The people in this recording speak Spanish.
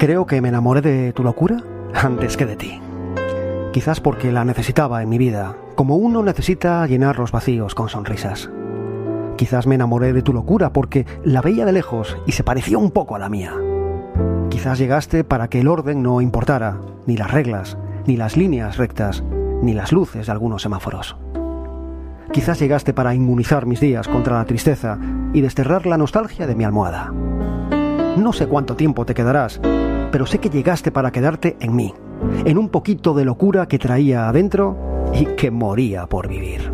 Creo que me enamoré de tu locura antes que de ti. Quizás porque la necesitaba en mi vida, como uno necesita llenar los vacíos con sonrisas. Quizás me enamoré de tu locura porque la veía de lejos y se parecía un poco a la mía. Quizás llegaste para que el orden no importara, ni las reglas, ni las líneas rectas, ni las luces de algunos semáforos. Quizás llegaste para inmunizar mis días contra la tristeza y desterrar la nostalgia de mi almohada. No sé cuánto tiempo te quedarás, pero sé que llegaste para quedarte en mí, en un poquito de locura que traía adentro y que moría por vivir.